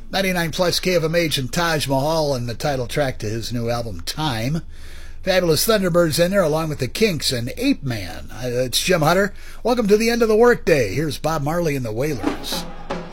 99 plus KFMH and Taj Mahal and the title track to his new album, Time. Fabulous Thunderbirds in there along with the Kinks and Ape Man. It's Jim Hutter. Welcome to the end of the workday. Here's Bob Marley and the Wailers.